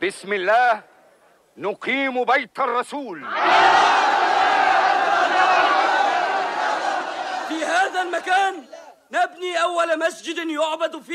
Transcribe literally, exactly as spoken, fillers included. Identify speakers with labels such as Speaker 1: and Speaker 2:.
Speaker 1: بسم الله نقيم بيت الرسول.
Speaker 2: في هذا المكان نبني أول مسجد يعبد فيه